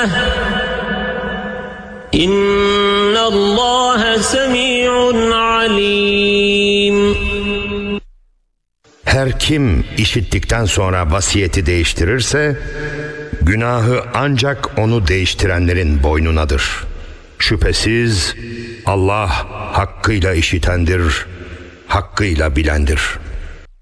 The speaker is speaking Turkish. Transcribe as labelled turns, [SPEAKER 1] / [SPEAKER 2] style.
[SPEAKER 1] İnnallâhe semî'un alîm.
[SPEAKER 2] Her kim işittikten sonra vasiyeti değiştirirse, günahı ancak onu değiştirenlerin boynunadır. Şüphesiz Allah hakkıyla işitendir, hakkıyla bilendir.